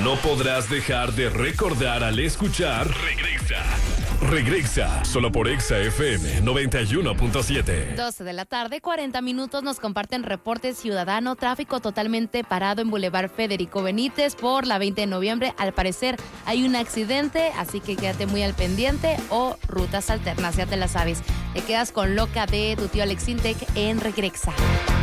no podrás dejar de recordar al escuchar Regresa, solo por Exa FM 91.7. 12 de la tarde, 40 minutos, nos comparten reporte ciudadano, tráfico totalmente parado en Boulevard Federico Benítez por la 20 de noviembre. Al parecer hay un accidente, así que quédate muy al pendiente o rutas alternas, ya te las sabes. Te quedas con Loca de tu tío Alex Intec en Regresa.